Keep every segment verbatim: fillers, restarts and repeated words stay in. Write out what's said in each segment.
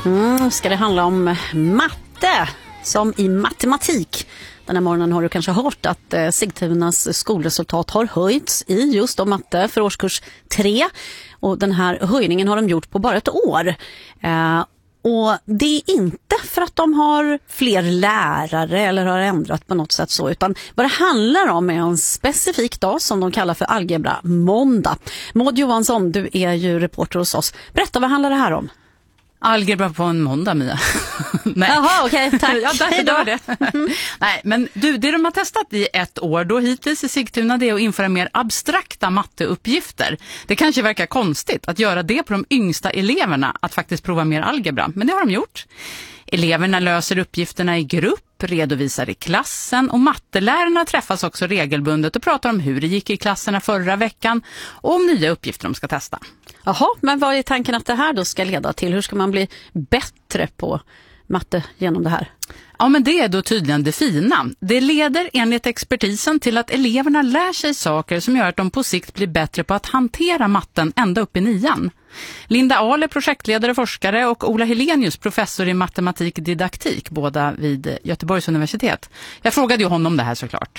Mm, ska det handla om matte, som i matematik. Den här morgonen har du kanske hört att eh, Sigtunas skolresultat har höjts i just om matte för årskurs tre. Och den här höjningen har de gjort på bara ett år. Eh, och det är inte för att de har fler lärare eller har ändrat på något sätt så, utan vad det handlar om är en specifik dag som de kallar för Algebra måndag. Maud Johansson, du är ju reporter hos oss. Berätta, vad handlar det här om? Algebra på en måndag, Mia. Nej. Jaha, okej, okay, tack. Ja, där, det var det. Mm. Nej, men du, det de har testat i ett år då hittills i Sigtuna, det är att införa mer abstrakta matteuppgifter. Det kanske verkar konstigt att göra det på de yngsta eleverna, att faktiskt prova mer algebra. Men det har de gjort. Eleverna löser uppgifterna i grupp, redovisar i klassen, och mattelärarna träffas också regelbundet och pratar om hur det gick i klasserna förra veckan och om nya uppgifter de ska testa. Jaha, men vad är tanken att det här då ska leda till? Hur ska man bli bättre på matte genom det här? Ja, men det är då tydligen det fina. Det leder enligt expertisen till att eleverna lär sig saker som gör att de på sikt blir bättre på att hantera matten ända upp i nian. Linda Ahl är projektledare och forskare och Ola Helenius professor i matematik didaktik, båda vid Göteborgs universitet. Jag frågade ju honom det här såklart.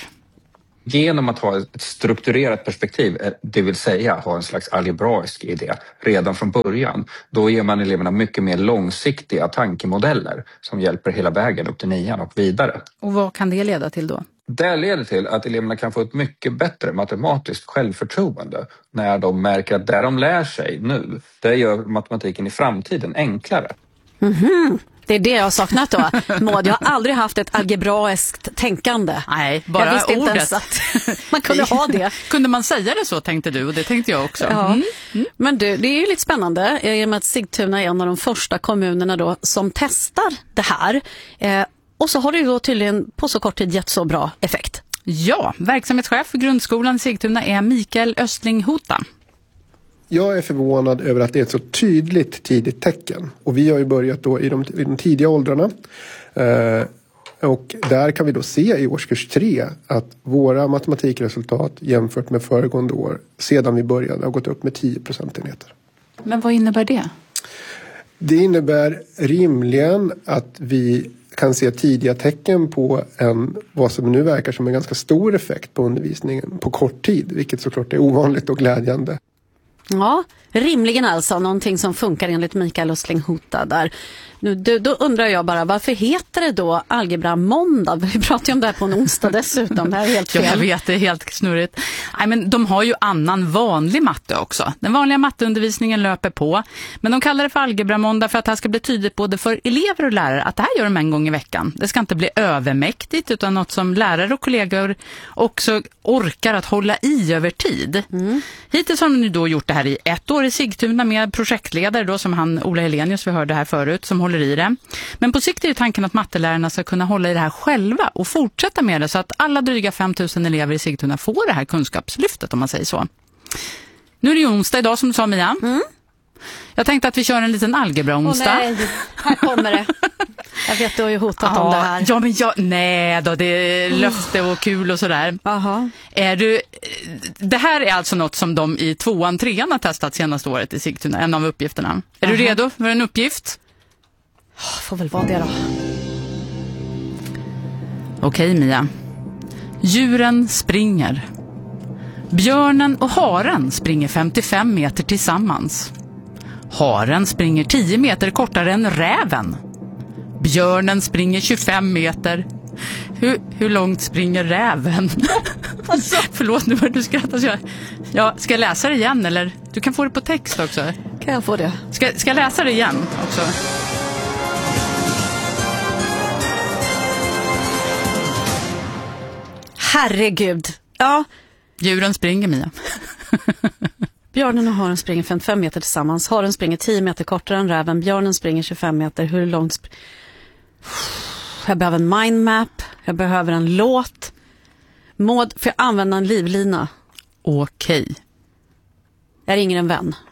Genom att ha ett strukturerat perspektiv, det vill säga ha en slags algebraisk idé redan från början, då ger man eleverna mycket mer långsiktiga tankemodeller som hjälper hela vägen upp till nian och vidare. Och vad kan det leda till då? Det leder till att eleverna kan få ett mycket bättre matematiskt självförtroende när de märker att det de lär sig nu, det gör matematiken i framtiden enklare. Mhm. Det är det jag har saknat då. Maud, jag har aldrig haft ett algebraiskt tänkande. Nej, bara jag visste ordet. Inte ens att man kunde ha det. Kunde man säga det så, tänkte du, och det tänkte jag också. Ja. Mm. Mm. Men du, det är ju lite spännande i och med att Sigtuna är en av de första kommunerna då som testar det här. Eh, och så har det ju då tydligen på så kort tid gett så bra effekt. Ja, verksamhetschef för grundskolan i Sigtuna är Mikael Östling Hota. Jag är förvånad över att det är ett så tydligt tidigt tecken. Och vi har ju börjat då i de, i de tidiga åldrarna. Eh, och där kan vi då se i årskurs tre att våra matematikresultat jämfört med föregående år sedan vi började har gått upp med tio procentenheter. Men vad innebär det? Det innebär rimligen att vi kan se tidiga tecken på en, vad som nu verkar som en ganska stor effekt på undervisningen på kort tid. Vilket såklart är ovanligt och glädjande. Ja, rimligen alltså någonting som funkar enligt Mikael Östling Hota där. Nu, då, då undrar jag bara, varför heter det då Algebra måndag? Vi pratar ju om det här på en onsdag dessutom, det här är helt fel. Jag vet, det är helt snurrigt. Nej, men de har ju annan vanlig matte också. Den vanliga matteundervisningen löper på. Men de kallar det för Algebra måndag för att det här ska bli tydligt både för elever och lärare att det här gör de en gång i veckan. Det ska inte bli övermäktigt utan något som lärare och kollegor också orkar att hålla i över tid. Mm. Hittills har de nu då gjort det här i ett år i Sigtuna med projektledare då, som han Ola Helenius vi hörde här förut, som håller i det. Men på sikt är ju tanken att mattelärarna ska kunna hålla i det här själva och fortsätta med det så att alla dryga fem tusen elever i Sigtuna får det här kunskapslyftet, om man säger så. Nu är det ju onsdag idag, som du sa, Mia. Mm. Jag tänkte att vi kör en liten algebra-onsdag. Åh nej, här kommer det. Jag vet, du har ju hotat ja, om det här. Ja, men jag, nej då, det är löfte och kul och sådär. Aha. Är du, det här är alltså något som de i tvåan, trean har testat senaste året i Sigtuna, en av uppgifterna. Är Aha. du redo för en uppgift? Får väl vara det då. Okej, Mia. Djuren springer. Björnen och haren springer femtiofem meter tillsammans. Haren springer tio meter kortare än räven. Björnen springer tjugofem meter. Hur, hur långt springer räven? Alltså. Förlåt, nu var du skrattar. Jag, ja, ska jag läsa det igen, eller? Du kan få det på text också. Kan jag få det? Ska, ska jag läsa det igen också? Herregud. Ja. Djuren springer, Mia. Björnen och haren springer femtiofem meter tillsammans. Haren springer tio meter kortare än räven. Björnen springer tjugofem meter. Hur långt sp- Jag behöver en mindmap. Jag behöver en låt. Maud, får jag använda en livlina? Okej. Jag ringer en vän.